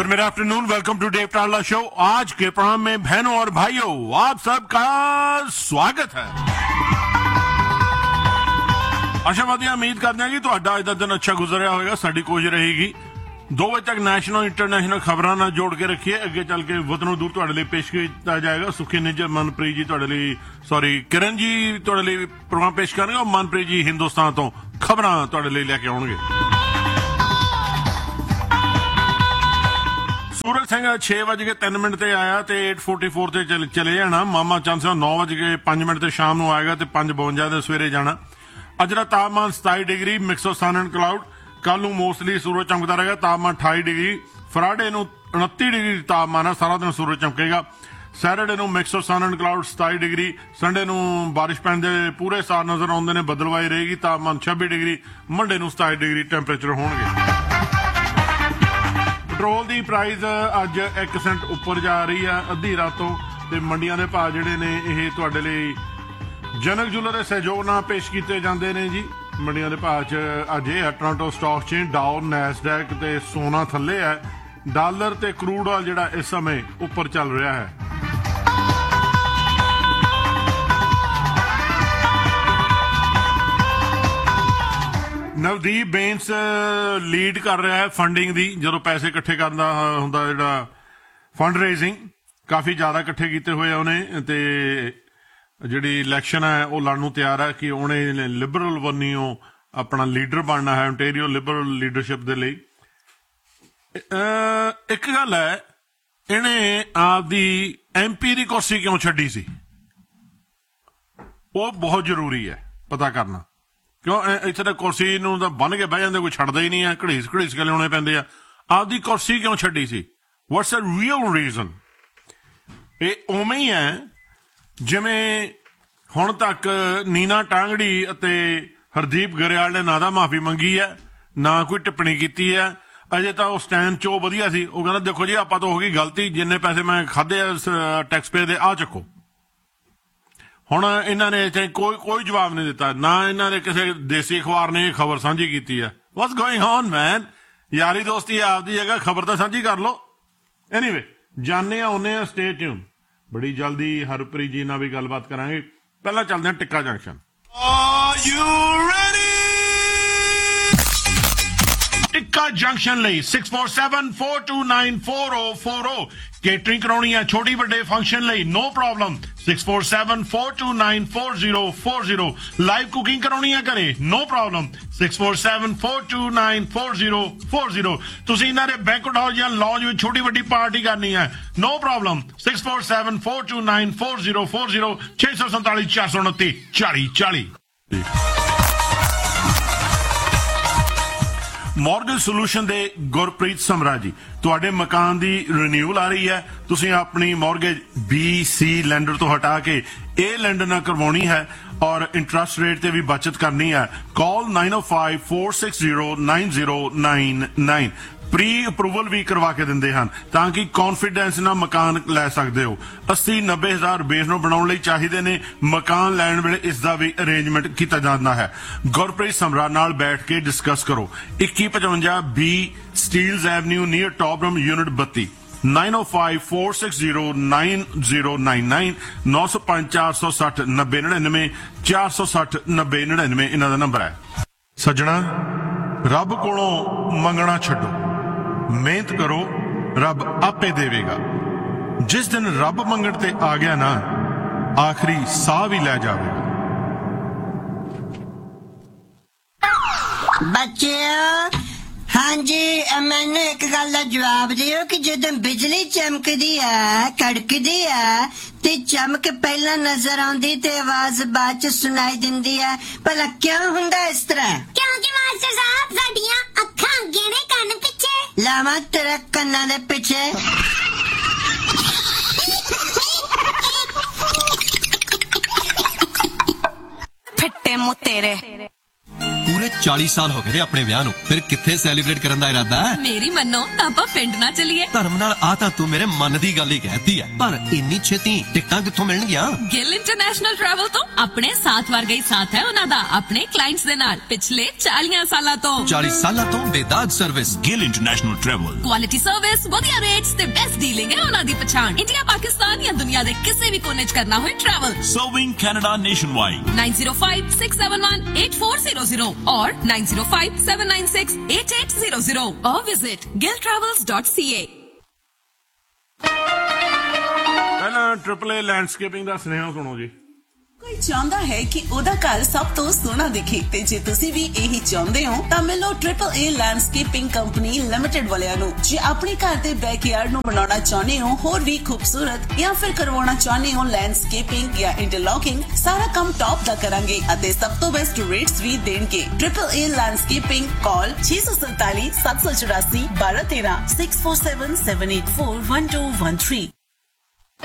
Good mid afternoon, welcome to Dave टारला show. आज के programme में बहनों और भाइयों आप सबका स्वागत है। आशावादी उम्मीद करते हैं कि ਤੁਹਾਡਾ ਅੱਜ ਦਾ ਦਿਨ अच्छा गुजरिया होगा। साड़ी कोशिश रहेगी 2 बजे तक नेशनल इंटरनेशनल खबरों ਨਾਲ जोड़ के रखिए। ਅੱਗੇ ਚੱਲ ਕੇ ਵਤਨੋਂ ਦੂਰ ਤੁਹਾਡੇ ਲਈ ਪੇਸ਼ ਕੀਤਾ ਜਾਏਗਾ। ਸੁਖੀ ਨਿਜ ਮਨਪ੍ਰੀਤ ਜੀ ਤੁਹਾਡੇ ਲਈ ਕਿਰਨ ਜੀ ਤੁਹਾਡੇ ਲਈ ਪ੍ਰੋਗਰਾਮ ਪੇਸ਼ ਕਰਨਗੇ ਔਰ ਮਨਪ੍ਰੀਤ ਜੀ ਹਿੰਦੁਸਤਾਨ ਤੋਂ ਖਬਰਾਂ ਤੁਹਾਡੇ ਲਈ ਲੈ ਕੇ ਆਉਣਗੇ। सूरज सिंह 6:03 ਤੇ ਆਇਆ ਤੇ 8:44 ਤੇ ਚਲੇ ਜਾਣਾ। ਮਾਮਾ ਚੰਦ ਸਿੰਘ 9:05 ਤੇ ਸ਼ਾਮ ਨੂੰ ਆਏਗਾ ਤੇ 5:52 ਦੇ ਸਵੇਰੇ ਜਾਣਾ। ਅੱਜ ਦਾ ਤਾਪਮਾਨ 27 degree, mix of son and cloud. ਕੱਲ ਨੂੰ ਮੋਸਟਲੀ ਸੂਰਜ ਚਮਕਦਾ ਰਹੇਗਾ। ਤਾਪਮਾਨ 28 ਡਿਗਰੀ। ਫਰਾਈਡੇ ਨੂੰ 29 ਡਿਗਰੀ ਤਾਪਮਾਨ ਹੈ, ਸਾਰਾ ਦਿਨ ਸੂਰਜ ਚਮਕੇਗਾ। ਸੈਟਰਡੇ ਨੂੰ mix of son and cloud 27 degree. Sunday ਨੂੰ ਬਾਰਿਸ਼ ਪੈਣ ਦੇ ਪੂਰੇ ਸਾਰ ਨਜ਼ਰ ਆਉਂਦੇ ਨੇ, ਬੱਦਲਵਾਈ ਰਹੇਗੀ। ਤਾਪਮਾਨ 26 ਡਿਗਰੀ। ਮੰਡੇ ਨੂੰ 27 ਡਿਗਰੀ ਟੈਂਪਰੇਚਰ ਹੋਣਗੇ। ਪੈਟਰੋਲ ਦੀ ਪ੍ਰਾਈਸ ਅੱਜ 1 ਸੈਂਟ ਉੱਪਰ ਜਾ ਰਹੀ ਹੈ ਅੱਧੀ ਰਾਤ ਤੋਂ ਤੇ ਮੰਡੀਆਂ ਦੇ ਭਾਅ ਜਿਹੜੇ ਨੇ ਇਹ ਤੁਹਾਡੇ ਲਈ ਜਨਕ ਜੁਲਰ ਦੇ ਸਹਿਯੋਗ ਨਾਲ ਪੇਸ਼ ਕੀਤੇ ਜਾਂਦੇ ਨੇ ਜੀ। ਮੰਡੀਆਂ ਦੇ ਭਾਅ 'ਚ ਅੱਜ ਇਹ ਹੈ ਟੋਰਾਂਟੋ ਸਟਾਕ ਚੇਨ, ਡਾਓ, ਨੈਸਡੈਕ ਤੇ ਸੋਨਾ ਥੱਲੇ ਹੈ। ਡਾਲਰ ਤੇ ਕਰੂਡ ਆਇਲ ਜਿਹੜਾ ਇਸ ਸਮੇਂ ਉੱਪਰ ਚੱਲ ਰਿਹਾ ਹੈ। ਨਵਦੀਪ ਬੇਂਸ ਲੀਡ ਕਰ ਰਿਹਾ ਹੈ ਫੰਡਿੰਗ ਦੀ। ਜਦੋਂ ਪੈਸੇ ਇਕੱਠੇ ਕਰਦਾ ਹੁੰਦਾ ਜਿਹੜਾ ਫੰਡ ਰੇਜ਼ਿੰਗ, ਕਾਫੀ ਜ਼ਿਆਦਾ ਇਕੱਠੇ ਕੀਤੇ ਹੋਏ ਆ ਉਹਨੇ ਤੇ ਜਿਹੜੀ ਇਲੈਕਸ਼ਨ ਹੈ ਉਹ ਲੜਨ ਨੂੰ ਤਿਆਰ ਹੈ ਕਿ ਉਹਨੇ ਲਿਬਰਲ ਵਰਨੀਓ ਆਪਣਾ ਲੀਡਰ ਬਣਨਾ ਹੈ ਓਨਟਾਰੀਓ ਲਿਬਰਲ ਲੀਡਰਸ਼ਿਪ ਦੇ ਲਈ। ਇੱਕ ਗੱਲ ਹੈ, ਇਹਨੇ ਆਪਦੀ MP ਦੀ ਕੁਰਸੀ ਕਿਉਂ ਛੱਡੀ ਸੀ ਉਹ ਬਹੁਤ ਜ਼ਰੂਰੀ ਹੈ ਪਤਾ ਕਰਨਾ। ਕਿਉਂ ਇੱਥੇ ਤਾਂ ਕੁਰਸੀ ਨੂੰ ਤਾਂ ਬੰਨ ਕੇ ਬਹਿ ਜਾਂਦੇ, ਕੋਈ ਛੱਡਦਾ ਹੀ ਨਹੀਂ ਹੈ, ਘੜੀਸ ਕੇ ਲਿਆਉਣੇ ਪੈਂਦੇ ਆ। ਆਪਦੀ ਕੁਰਸੀ ਕਿਉਂ ਛੱਡੀ ਸੀ? ਵਾਟਸ ਦ ਰੀਅਲ ਰੀਜ਼ਨ? ਇਹ ਉਵੇਂ ਹੀ ਹੈ ਜਿਵੇਂ ਹੁਣ ਤੱਕ ਨੀਨਾ ਟਾਂਗੜੀ ਅਤੇ ਹਰਦੀਪ ਗਰੇਵਾਲ ਨੇ ਨਾ ਤਾਂ ਮਾਫੀ ਮੰਗੀ ਹੈ ਨਾ ਕੋਈ ਟਿੱਪਣੀ ਕੀਤੀ ਹੈ। ਅਜੇ ਤਾਂ ਉਹ ਸਟੈਂਡ ਚੋ ਵਧੀਆ ਸੀ। ਉਹ ਕਹਿੰਦਾ ਦੇਖੋ ਜੀ ਆਪਾਂ ਤੋਂ ਹੋ ਗਈ ਗਲਤੀ, ਜਿੰਨੇ ਪੈਸੇ ਮੈਂ ਖਾਦੇ ਟੈਕਸ ਪੇ ਦੇ ਆ ਚੱਕੋ। ਹੁਣ ਇਹਨਾਂ ਨੇ ਕੋਈ ਜਵਾਬ ਨਹੀਂ ਦਿੱਤਾ, ਨਾ ਇਹਨਾਂ ਨੇ ਕਿਸੇ ਦੇਸੀ ਅਖਬਾਰ ਨੇ ਇਹ ਖਬਰ ਸਾਂਝੀ ਕੀਤੀ ਹੈ। ਵਾਟਸ ਗੋਇੰਗ ਔਨ ਮੈਨ? ਯਾਰੀ ਦੋਸਤੀ ਆਪਦੀ ਜਗ੍ਹਾ, ਖਬਰ ਤਾਂ ਸਾਂਝੀ ਕਰ ਲਓ। ਐਨੀਵੇ ਜਾਣੇ ਆਉਂਦੇ ਆ, ਸਟੇ ਟਿਊਨ। ਬੜੀ ਜਲਦੀ ਹਰਪ੍ਰੀਤ ਜੀ ਨਾਲ ਵੀ ਗੱਲਬਾਤ ਕਰਾਂਗੇ। ਪਹਿਲਾਂ ਚੱਲਦੇ ਹਾਂ ਟਿੱਕਾ ਜੰਕਸ਼ਨ। ਟਿੱਕਾ ਜੰਕਸ਼ਨ ਲਈ 6474294040 ਕੇਟਰਿੰਗ ਕਰਾਉਣੀ ਹੈ ਛੋਟੀ ਵੱਡੇ ਫੰਕਸ਼ਨ ਲਈ, ਨੋ ਪ੍ਰੋਬਲਮ। 6474294040 ਲਾਈਵ ਕੁਕਿੰਗ ਕਰਾਉਣੀ ਹੈ ਘਰੇ, ਨੋ ਪ੍ਰੋਬਲਮ। 6474294040 ਤੁਸੀਂ ਇਹਨਾਂ ਦੇ ਬੈਂਕਟ ਹਾਲ ਜਾਂ ਲੌਂਜ ਵਿੱਚ ਛੋਟੀ ਵੱਡੀ ਪਾਰਟੀ ਕਰਨੀ ਹੈ, ਨੋ ਪ੍ਰੋਬਲਮ। 6474294040 647 429 4040। ਮੌਰਗੇਜ ਸੋਲੂਸ਼ਨ ਦੇ ਗੁਰਪ੍ਰੀਤ ਸਮਰਾ ਜੀ, ਤੁਹਾਡੇ ਮਕਾਨ ਦੀ ਰੀਨਿਊਅਲ ਆ ਰਹੀ ਹੈ। ਤੁਸੀਂ ਆਪਣੀ ਮੌਰਗੇਜ BC ਲੈਂਡਰ ਤੋਂ ਹਟਾ ਕੇ ਇਹ ਲੈਂਡਰ ਨਾਲ ਕਰਵਾਉਣੀ ਹੈ ਔਰ ਇੰਟਰਸਟ ਰੇਟ ਤੇ ਵੀ ਬਚਤ ਕਰਨੀ ਹੈ। ਕਾਲ 9054609099। ਪ੍ਰੀ ਅਪਰੂਵਲ ਵੀ ਕਰਵਾ ਕੇ ਦਿੰਦੇ ਹਨ ਤਾਂ ਕਿ ਕੌਨਫੀਡੈਂਸ ਨਾਲ ਮਕਾਨ ਲੈ ਸਕਦੇ ਹੋ। 80-90 ਹਜ਼ਾਰ ਬੇਸ ਨੂੰ ਬਣਾਉਣ ਲਈ ਚਾਹੀਦੇ ਨੇ। ਮਕਾਨ ਲੈਣ ਵੇਲੇ ਇਸ ਦਾ ਵੀ ਅਰੇਂਜਮੈਂਟ ਕੀਤਾ ਜਾਂਦਾ ਹੈ। ਗੁਰਪ੍ਰੀਤ ਸਮਰਾ ਨਾਲ ਬੈਠ ਕੇ ਡਿਸਕਸ ਕਰੋ। 2155B ਸਟੀਲਜ਼ ਐਵਨਿਊ ਨੀਅਰ ਟੌਪਰਮ ਯੂਨਿਟ 32, 9054609099, 9054609099, 460-9099 ਇਹਨਾਂ ਦਾ ਨੰਬਰ ਹੈ। ਸੱਜਣਾ, ਰੱਬ ਕੋਲੋਂ ਮੰਗਣਾ ਛੱਡੋ, ਮਿਹਨਤ ਕਰੋ, ਰੱਬ ਆਪੇ ਦੇਵੇਗਾ। ਜਿਸ ਦਿਨ ਰੱਬ ਮੰਗਣ ਤੇ ਆ ਗਿਆ ਨਾ, ਆਖਰੀ ਸਾਹ ਵੀ ਲੈ ਜਾਵੇਗਾ। ਬੱਚਿਓ, ਹਾਂਜੀ ਮੈਨੂੰ ਇੱਕ ਗੱਲ ਦਾ ਜਵਾਬ ਦਿਓ ਕਿ ਜਦੋਂ ਬਿਜਲੀ ਚਮਕਦੀ ਆ, ਕੜਕਦੀ ਆ ਤੇ ਚਮਕ ਪਹਿਲਾਂ ਨਜ਼ਰ ਆਉਂਦੀ ਤੇ ਆਵਾਜ਼ ਬਾਅਦ ਚ ਸੁਣਾਈ ਦਿੰਦੀ ਆ, ਭਲਾ ਕਿਉਂ ਹੁੰਦਾ ਇਸ ਤਰ੍ਹਾਂ? ਕਿਉਂਕਿ ਮਾਸਟਰ ਸਾਹਿਬ ਸਾਡੀਆਂ ਅੱਖਾਂ ਅੱਗੇ ਨੇ, ਕੰਨ ਪਿੱਛੇ। ਲਾਵਾਂ ਤੇਰੇ ਕੰਨਾਂ ਦੇ ਪਿੱਛੇ। ਫਿੱਟੇ ਮੂੰਹ ਤੇਰੇ। ਪੂਰੇ 40 ਸਾਲ ਹੋ ਗਏ ਨੇ ਆਪਣੇ ਵਿਆਹ ਨੂੰ, ਫਿਰ ਕਿੱਥੇ ਸੈਲੀਬ੍ਰੇਟ ਕਰਨ ਦਾ ਇਰਾਦਾ ਹੈ? ਮੇਰੀ ਮੰਨੋ ਤਾਂ ਆਪਾਂ ਪਿੰਡ ਨਾ ਚੱਲੀਏ। ਧਰਮ ਨਾਲ ਆ ਤਾਂ ਤੂੰ ਮੇਰੇ ਮਨ ਦੀ ਗੱਲ ਹੀ ਕਹਿਤੀ ਹੈ, ਪਰ ਇੰਨੀ ਛੇਤੀ ਟਿਕਟਾਂ ਕਿੱਥੋਂ ਮਿਲਣਗੀਆਂ? ਗਿੱਲ ਇੰਟਰਨੈਸ਼ਨਲ ਟਰੈਵਲ ਤੋਂ। ਆਪਣੇ ਸਾਥ ਵਰਗਾ ਹੀ ਸਾਥ ਹੈ ਉਹਨਾਂ ਦਾ ਆਪਣੇ ਕਲਾਇੰਟਸ ਦੇ ਨਾਲ ਪਿਛਲੇ 40 ਸਾਲਾਂ ਤੋਂ। 40 ਸਾਲਾਂ ਤੋਂ ਬੇਦਾਗ service. Gill international travel. Quality service, ਵਧੀਆ ਰੇਟਸ ਤੇ ਬੈਸਟ ਡੀਲਿੰਗ ਹੈ ਉਹਨਾਂ ਦੀ ਪਛਾਣ। ਇੰਡੀਆ, ਪਾਕਿਸਤਾਨ ਜਾਂ ਦੁਨੀਆ ਦੇ ਕਿਸੇ ਵੀ ਕੋਨੇ 'ਚ ਕਰਨਾ ਹੋਏ travel. Serving Canada nationwide. 905-671-8400 or 905-796-8800 or visit gilltravels.ca। ਪਹਿਲਾਂ AAA ਲੈਂਡਸਕੇਪਿੰਗ ਦਾ ਸੁਨੇਹਾ ਸੁਣੋ ਜੀ। ਕੋਈ ਚਾਹੁੰਦਾ ਹੈ ਕਿ ਉਹਦਾ ਘਰ ਸਭ ਤੋਂ ਸੋਹਣਾ ਦਿਖੇ, ਤੇ ਜੇ ਤੁਸੀਂ ਵੀ ਇਹੀ ਚਾਹੁੰਦੇ ਹੋ ਤਾਂ ਮਿਲੋ AAA ਲੈਂਡਸਕੇਪਿੰਗ ਕੰਪਨੀ ਲਿਮਟਿਡ ਵਾਲਿਆਂ ਨੂੰ। ਜੇ ਆਪਣੇ ਘਰ ਦੇ ਬੈਕਯਾਰਡ ਨੂੰ ਬਣਾਉਣਾ ਚਾਹੁੰਦੇ ਹੋ ਹੋਰ ਵੀ ਖੂਬਸੂਰਤ, ਜਾਂ ਫਿਰ ਕਰਵਾਉਣਾ ਚਾਹੁੰਦੇ ਹੋ ਲੈਂਡਸਕੇਪਿੰਗ ਜਾਂ ਇੰਟਰਲੌਕਿੰਗ, ਸਾਰਾ ਕੰਮ ਟੌਪ ਦਾ ਕਰਾਂਗੇ ਅਤੇ ਸਭ ਤੋਂ ਬੈਸਟ ਰੇਟਸ ਵੀ ਦੇਣਗੇ। AAA ਲੈਂਡਸਕੇਪਿੰਗ, ਕਾਲ 647 784 1213 647 784 1213।